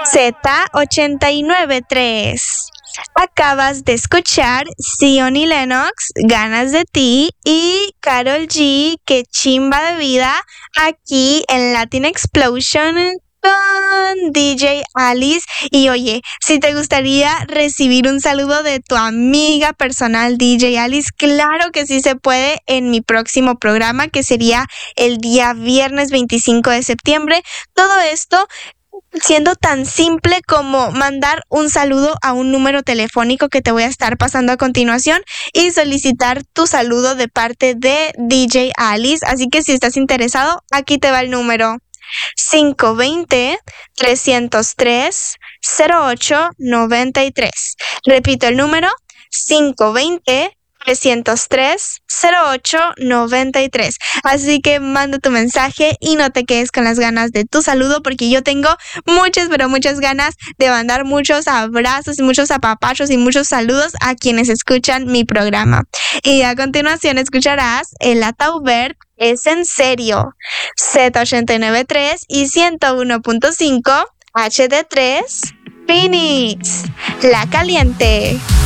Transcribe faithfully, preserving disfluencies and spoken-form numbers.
Z ochenta y nueve tres. Acabas de escuchar Zion y Lennox, Ganas de Ti, y Karol G, Qué Chimba de Vida, aquí en Latin Explosion con D J Alice. Y oye, si te gustaría recibir un saludo de tu amiga personal D J Alice, claro que sí se puede en mi próximo programa, que sería el día viernes veinticinco de septiembre. Todo esto siendo tan simple como mandar un saludo a un número telefónico que te voy a estar pasando a continuación y solicitar tu saludo de parte de D J Alice. Así que si estás interesado, aquí te va el número: cinco dos cero, tres cero tres, cero ocho nueve tres. Repito el número: cinco dos cero, tres cero tres, cero ocho nueve tres. Así que manda tu mensaje y no te quedes con las ganas de tu saludo, porque yo tengo muchas, pero muchas ganas de mandar muchos abrazos y muchos apapachos y muchos saludos a quienes escuchan mi programa. Y a continuación escucharás El Atauber es en serio, Z ochenta y nueve tres y ciento uno punto cinco H D tres Phoenix, La Caliente.